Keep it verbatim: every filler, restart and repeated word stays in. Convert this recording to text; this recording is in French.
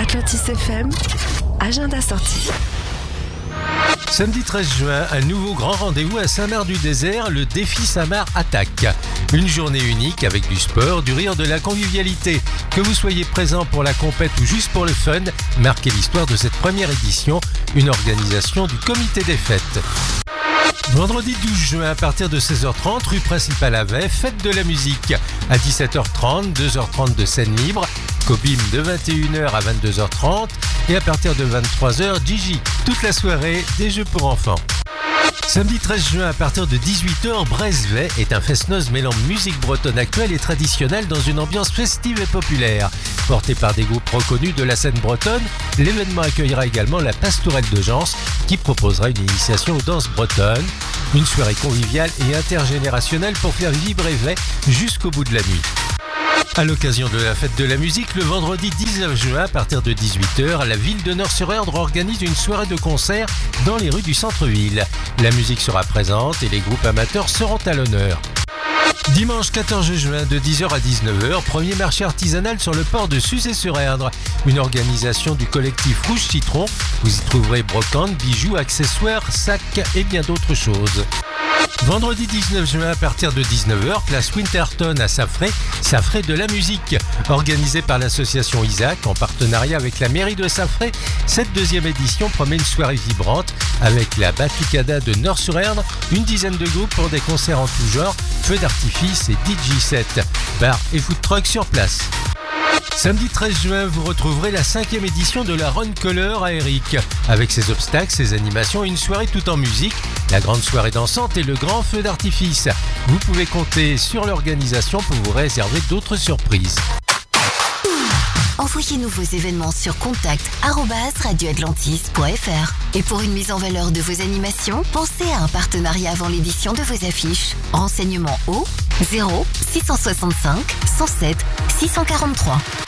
Atlantis F M, agenda sorti. Samedi treize juin, un nouveau grand rendez-vous à Saint-Mard-du-Désert, le défi Saint-Mard Attaque. Une journée unique avec du sport, du rire, de la convivialité. Que vous soyez présent pour la compète ou juste pour le fun, marquez l'histoire de cette première édition, une organisation du comité des fêtes. Vendredi douze juin, à partir de seize heures trente, rue principale à Vey, fête de la musique. À dix-sept heures trente, deux heures trente de scène libre, Cobim de vingt et une heures à vingt-deux heures trente et à partir de vingt-trois heures, Gigi. Toute la soirée, des jeux pour enfants. Samedi treize juin, à partir de dix-huit heures, Brest-Vey est un fest-noz mêlant musique bretonne actuelle et traditionnelle dans une ambiance festive et populaire. Porté par des groupes reconnus de la scène bretonne, l'événement accueillera également la Pastourelle de Gens qui proposera une initiation aux danses bretonnes. Une soirée conviviale et intergénérationnelle pour faire vibrer Vey jusqu'au bout de la nuit. À l'occasion de la fête de la musique, le vendredi dix-neuf juin, à partir de dix-huit heures, la ville de Nort-sur-Erdre organise une soirée de concert dans les rues du centre-ville. La musique sera présente et les groupes amateurs seront à l'honneur. Dimanche quatorze juin, de dix heures à dix-neuf heures, premier marché artisanal sur le port de Suzé-sur-Erdre. Une organisation du collectif Rouge Citron. Vous y trouverez brocantes, bijoux, accessoires, sacs et bien d'autres choses. Vendredi dix-neuf juin, à partir de dix-neuf heures, place Winterton à Safré, Safré de la musique. Organisée par l'association Isaac en partenariat avec la mairie de Safré, cette deuxième édition promet une soirée vibrante avec la Batucada de Nort-sur-Erdre, une dizaine de groupes pour des concerts en tout genre, feux d'artifice et D J set, bar et food truck sur place. Samedi treize juin, vous retrouverez la cinquième édition de la Run Color à Eric. Avec ses obstacles, ses animations et une soirée tout en musique, la grande soirée dansante et le grand feu d'artifice. Vous pouvez compter sur l'organisation pour vous réserver d'autres surprises. Envoyez-nous vos événements sur contact arobase radio atlantis point f r. Et pour une mise en valeur de vos animations, pensez à un partenariat avant l'édition de vos affiches. Renseignements au zéro six cent soixante-cinq cent sept six cent quarante-trois.